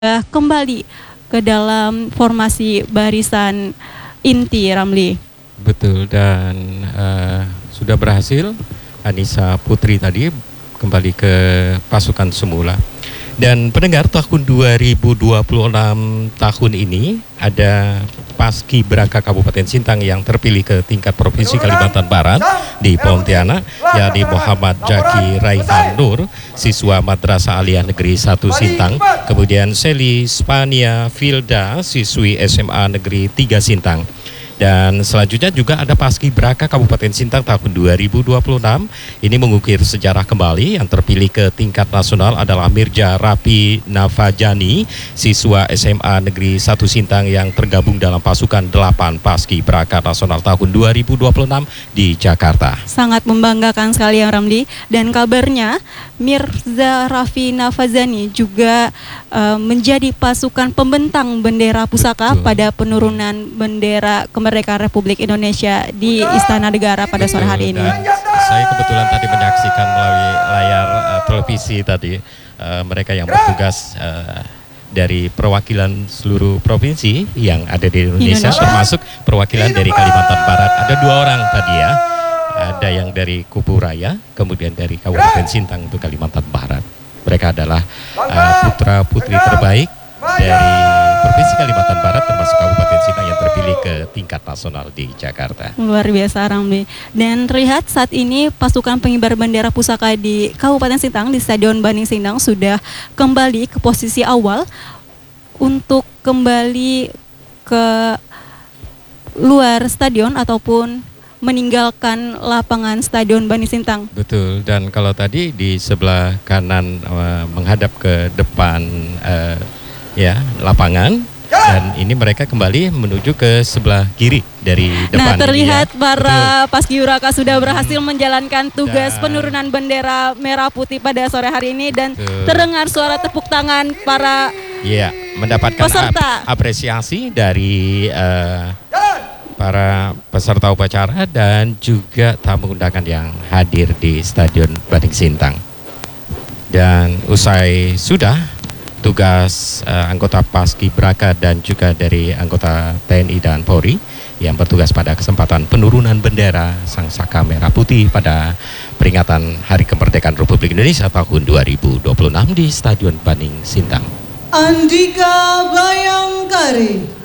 kembali ke dalam formasi barisan inti, Ramli. Betul, dan sudah berhasil Anissa Putri tadi kembali ke pasukan semula. Dan pendengar, tahun 2026 tahun ini ada Paskibraka Kabupaten Sintang yang terpilih ke tingkat Provinsi Kalimantan Barat di Pontianak, yakni Muhammad Jaki Raihan Nur, siswa Madrasah Aliyah Negeri 1 Sintang, kemudian Seli Spania Filda, siswi SMA Negeri 3 Sintang. Dan selanjutnya juga ada Paskibraka Kabupaten Sintang tahun 2026. Ini mengukir sejarah kembali. Yang terpilih ke tingkat nasional adalah Mirja Rapi Navajani, siswa SMA Negeri 1 Sintang yang tergabung dalam pasukan 8 Paskibraka Nasional tahun 2026 di Jakarta. Sangat membanggakan sekali ya, Ramli. Dan kabarnya Mirza Rafi Navajani juga menjadi pasukan pembentang bendera pusaka pada penurunan bendera kemerdekaan Republik Indonesia di Istana Negara pada sore hari ini. Dan saya kebetulan tadi menyaksikan melalui layar televisi tadi mereka yang bertugas dari perwakilan seluruh provinsi yang ada di Indonesia, termasuk perwakilan dari Kalimantan Barat. Ada 2 orang tadi ya, ada yang dari Kubu Raya, kemudian dari Kabupaten Sintang untuk Kalimantan Barat. Mereka adalah putra-putri terbaik dari Provinsi Kalimantan Barat, termasuk Kabupaten Sintang yang terpilih ke tingkat nasional di Jakarta. Luar biasa, Ramli. Dan terlihat saat ini pasukan pengibar bendera pusaka di Kabupaten Sintang di Stadion Baning Sintang sudah kembali ke posisi awal untuk kembali ke luar stadion ataupun meninggalkan lapangan Stadion Baning Sintang. Betul, dan kalau tadi di sebelah kanan menghadap ke depan lapangan, dan ini mereka kembali menuju ke sebelah kiri dari depan. Nah, terlihat para Paskibraka sudah berhasil menjalankan tugas penurunan bendera merah putih pada sore hari ini, dan terdengar suara tepuk tangan para mendapatkan peserta. Apresiasi dari para peserta upacara dan juga tamu undangan yang hadir di Stadion Baning Sintang. Dan usai sudah tugas anggota Paskibraka dan juga dari anggota TNI dan Polri yang bertugas pada kesempatan penurunan bendera Sang Saka Merah Putih pada peringatan Hari Kemerdekaan Republik Indonesia tahun 2026 di Stadion Baning Sintang. Andika Bayangkari.